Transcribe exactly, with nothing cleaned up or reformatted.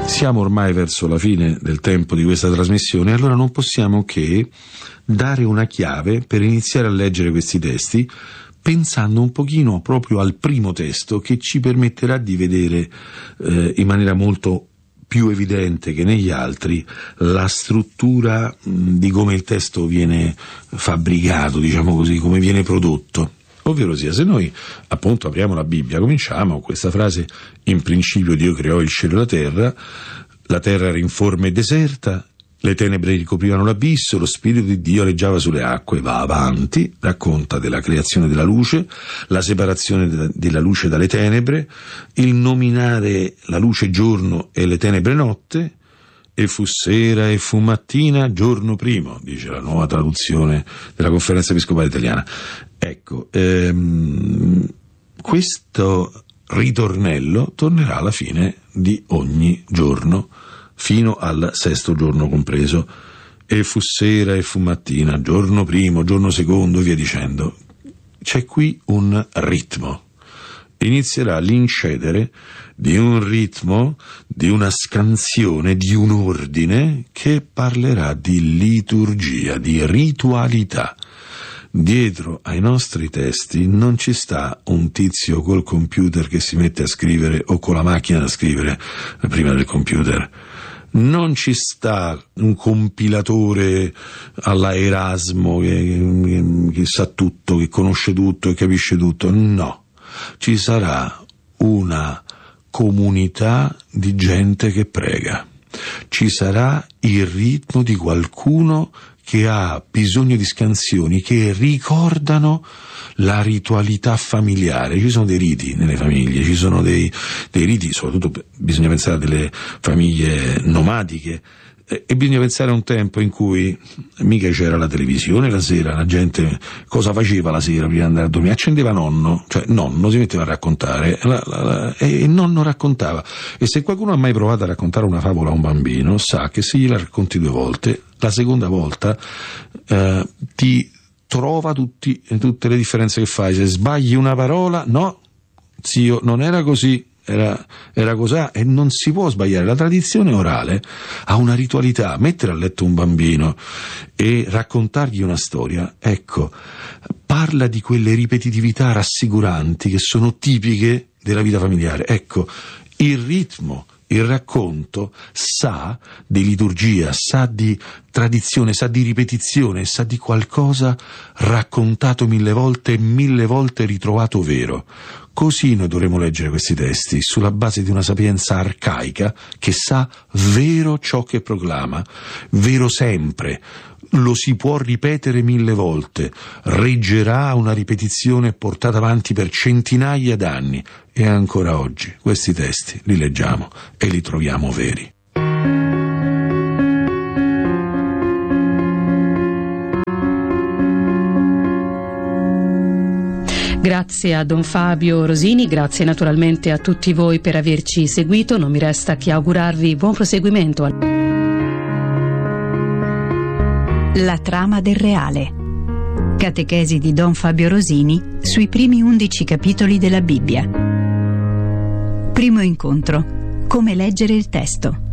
Siamo ormai verso la fine del tempo di questa trasmissione, allora non possiamo che dare una chiave per iniziare a leggere questi testi, pensando un pochino proprio al primo testo, che ci permetterà di vedere eh, in maniera molto più evidente che negli altri la struttura mh, di come il testo viene fabbricato, diciamo così, come viene prodotto. Ovvero sia, se noi appunto apriamo la Bibbia, cominciamo con questa frase: in principio Dio creò il cielo e la terra, la terra era informe e deserta, le tenebre ricoprivano l'abisso, lo spirito di Dio aleggiava sulle acque. Va avanti, racconta della creazione della luce, la separazione della luce dalle tenebre, il nominare la luce giorno e le tenebre notte. E fu sera e fu mattina, giorno primo, dice la nuova traduzione della Conferenza Episcopale Italiana. Ecco, ehm, questo ritornello tornerà alla fine di ogni giorno, fino al sesto giorno compreso. E fu sera e fu mattina, giorno primo, giorno secondo, e via dicendo. C'è qui un ritmo. Inizierà l'incedere di un ritmo, di una scansione, di un ordine che parlerà di liturgia, di ritualità. Dietro ai nostri testi non ci sta un tizio col computer che si mette a scrivere, o con la macchina da scrivere prima del computer. Non ci sta un compilatore alla Erasmo che, che, che sa tutto, che conosce tutto e capisce tutto. No. Ci sarà una comunità di gente che prega, ci sarà il ritmo di qualcuno che ha bisogno di scansioni che ricordano la ritualità familiare. Ci sono dei riti nelle famiglie, ci sono dei, dei riti, soprattutto bisogna pensare a delle famiglie nomadiche, e bisogna pensare a un tempo in cui mica c'era la televisione la sera, la gente cosa faceva la sera prima di andare a dormire? Accendeva nonno, cioè nonno si metteva a raccontare la, la, la, e il nonno raccontava. E se qualcuno ha mai provato a raccontare una favola a un bambino sa che se gliela racconti due volte, la seconda volta eh, ti trova tutti, tutte le differenze che fai. Se sbagli una parola, no, zio, non era così, Era, era così, e non si può sbagliare. La tradizione orale ha una ritualità. Mettere a letto un bambino e raccontargli una storia, ecco, parla di quelle ripetitività rassicuranti che sono tipiche della vita familiare. Ecco, il ritmo, il racconto sa di liturgia, sa di tradizione, sa di ripetizione, sa di qualcosa raccontato mille volte e mille volte ritrovato vero. Così noi dovremo leggere questi testi, sulla base di una sapienza arcaica che sa vero ciò che proclama, vero sempre, lo si può ripetere mille volte, reggerà una ripetizione portata avanti per centinaia d'anni, e ancora oggi questi testi li leggiamo e li troviamo veri. Grazie a Don Fabio Rosini, grazie naturalmente a tutti voi per averci seguito. Non mi resta che augurarvi buon proseguimento. La trama del reale. Catechesi di Don Fabio Rosini sui primi undici capitoli della Bibbia. Primo incontro. Come leggere il testo.